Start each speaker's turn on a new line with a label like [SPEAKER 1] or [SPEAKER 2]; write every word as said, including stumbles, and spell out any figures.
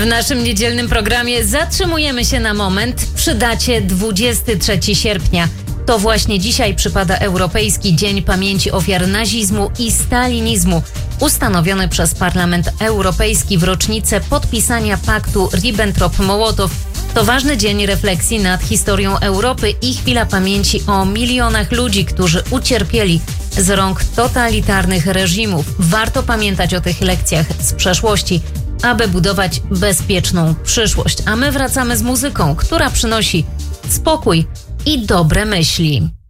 [SPEAKER 1] W naszym niedzielnym programie zatrzymujemy się na moment przy dacie dwudziestego trzeciego sierpnia. To właśnie dzisiaj przypada Europejski Dzień Pamięci Ofiar Nazizmu i Stalinizmu, ustanowiony przez Parlament Europejski w rocznicę podpisania paktu Ribbentrop-Mołotow. To ważny dzień refleksji nad historią Europy i chwila pamięci o milionach ludzi, którzy ucierpieli z rąk totalitarnych reżimów. Warto pamiętać o tych lekcjach z przeszłości, aby budować bezpieczną przyszłość. A my wracamy z muzyką, która przynosi spokój i dobre myśli.